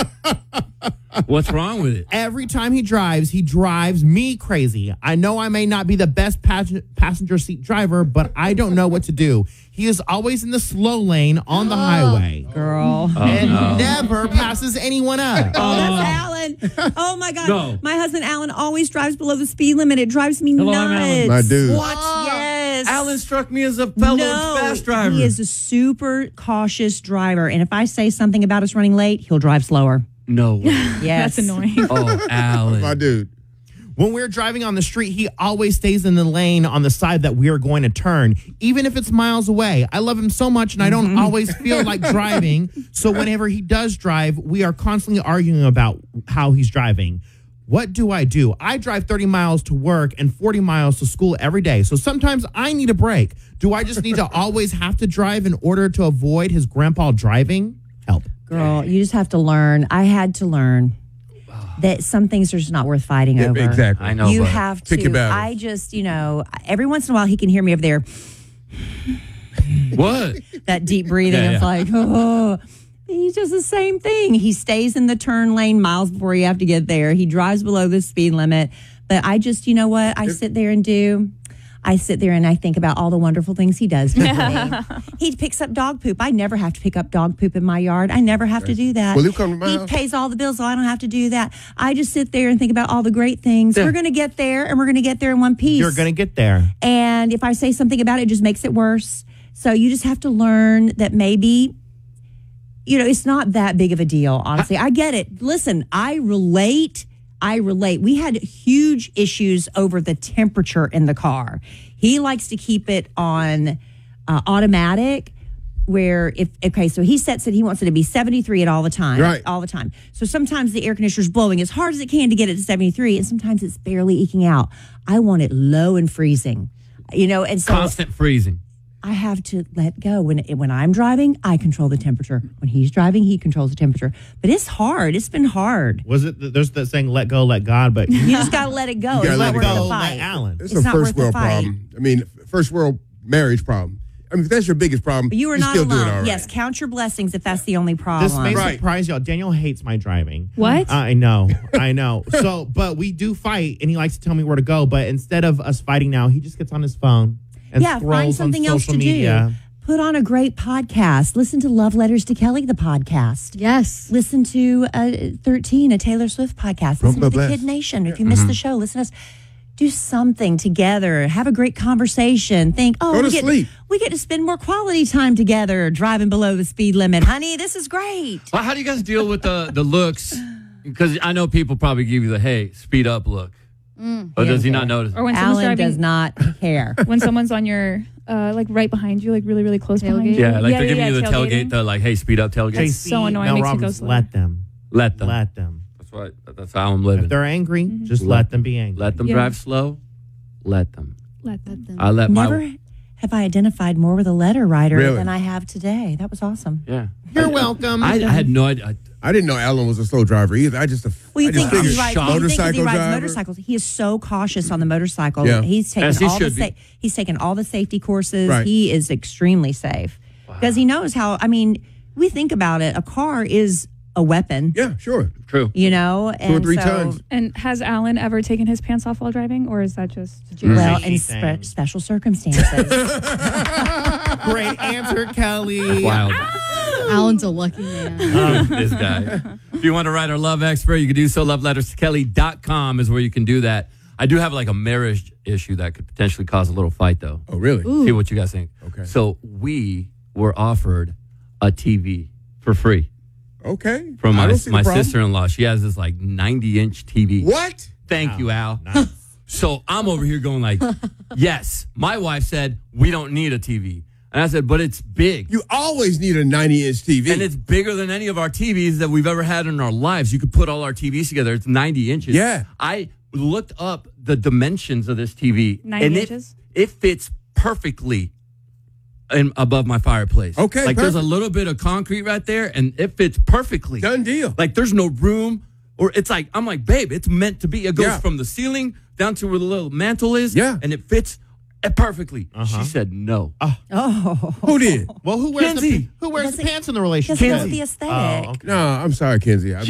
What's wrong with it? Every time he drives me crazy. I know I may not be the best passenger seat driver, but I don't know what to do. He is always in the slow lane on the highway. Girl. And never passes anyone up. Oh, that's Alan. Oh, my God. No. My husband, Alan, always drives below the speed limit. It drives me Hello, nuts. I'm Alan. My dude. What? Yes. Alan struck me as a fellow fast driver. He is a super cautious driver. And if I say something about us running late, he'll drive slower. No way. Yes. That's annoying. Oh, Alan. My dude. When we're driving on the street, he always stays in the lane on the side that we are going to turn, even if it's miles away. I love him so much, and I don't always feel like driving. So whenever he does drive, we are constantly arguing about how he's driving. What do? I drive 30 miles to work and 40 miles to school every day. So sometimes I need a break. Do I just need to always have to drive in order to avoid his grandpa driving? Help. Girl, you just have to learn. I had to learn that some things are just not worth fighting over. Exactly. I know. You but have Pick your to. battles. I just, every once in a while he can hear me over there. What? That deep breathing. Yeah, It's yeah. like, oh. He does the same thing. He stays in the turn lane miles before you have to get there. He drives below the speed limit. But I just, you know what? I sit there and I think about all the wonderful things he does for me. He picks up dog poop. I never have to pick up dog poop in my yard. I never have to do that. Will you come to my He house? pays all the bills, so I don't have to do that. I just sit there and think about all the great things. Yeah. We're going to get there, and we're going to get there in one piece. You're going to get there. And if I say something about it, it just makes it worse. So you just have to learn that maybe, it's not that big of a deal, honestly. I get it. Listen, I relate. We had huge issues over the temperature in the car. He likes to keep it on automatic so he sets it, he wants it to be 73 at all the time. Right. All the time. So sometimes the air conditioner's blowing as hard as it can to get it to 73, and sometimes it's barely eking out. I want it low and freezing, and so Constant freezing. I have to let go. When I'm driving, I control the temperature. When he's driving, he controls the temperature. But it's hard. It's been hard. Was it? There's that saying, "Let go, let God," but You just got to let it go. You It's gotta not let it worth go. the let fight. Alan. It's It's a not first worth the world fight. problem. I mean, first world marriage problem. I mean, if that's your biggest problem, But you are not still do it alone. all right. Yes, count your blessings if that's the only problem. This may Right. surprise y'all. Daniel hates my driving. What? I know. So, but we do fight, and he likes to tell me where to go. But instead of us fighting now, he just gets on his phone and find scrolls something on else social to media. do. Put on a great podcast. Listen to Love Letters to Kelly, the podcast. Yes. Listen to 13, a Taylor Swift podcast. Listen to the Bless. Kid Nation. If you missed the show, listen to us. Do something together. Have a great conversation. Think, Go to sleep. We get to spend more quality time together driving below the speed limit. Honey, this is great. Well, how do you guys deal with the looks? Because I know people probably give you the, hey, speed up look. Or does he not notice? Or when someone's Alan driving, does not care. when someone's on your right behind you, like really, really close behind you. Yeah, like they're giving you the tailgating. tailgate. They're like, hey, speed up tailgate. JC, so annoying. Mel Makes you go Robbins, slow. let them. Let them. Let them. That's right. That's how I'm living. If they're angry, just let them be angry. Let them Yeah. drive slow. Let them. Let them. I let Never my. have I identified more with a letter writer Really? than I have today. That was awesome. Yeah. You're welcome. I had no idea. I didn't know Alan was a slow driver either. Well, you I just think figured he rides, motorcycle he rides driver. motorcycles. He is so cautious on the motorcycle. Yeah. He's taken As he all should be. he's taken all the safety courses. Right. He is extremely safe because he knows how. I mean, we think about it. A car is a weapon. Yeah, sure. True. And 2 or 3 so, times. And has Alan ever taken his pants off while driving, or is that just? well, She in thing. special circumstances. Great answer, Kelly. Wild. Alan's a lucky man. This guy. If you want to write our love expert, you can do so. Loveletterskelly.com is where you can do that. I do have like a marriage issue that could potentially cause a little fight, though. Oh, really? See what you guys think. Okay. So we were offered a TV for free Okay. from I my don't see the problem. sister-in-law. She has this like 90-inch TV. What? Thank you, Al. Nice. So I'm over here going like, yes. My wife said, we don't need a TV. And I said, but it's big. You always need a 90-inch TV. And it's bigger than any of our TVs that we've ever had in our lives. You could put all our TVs together. It's 90 inches. Yeah. I looked up the dimensions of this TV. 90 and inches? It fits perfectly above my fireplace. Okay, Like there's a perfect. little bit of concrete right there, and it fits perfectly. Done deal. Like there's no room. Or it's like, I'm like, babe, it's meant to be. It goes Yeah. from the ceiling down to where the little mantle is. Yeah. And it fits perfectly. She said no. Who did? Well, who wears Kenzie. the Doesn't- pants in the relationship? Doesn't go with the aesthetic. Oh, okay. No, I'm sorry, Kenzie.